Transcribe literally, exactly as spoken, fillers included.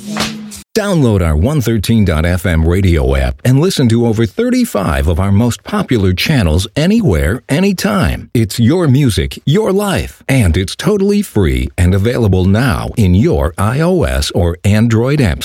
Download our one thirteen dot f m radio app and listen to over thirty-five of our most popular channels anywhere, anytime. It's your music, your life, and it's totally free and available now in your iOS or Android app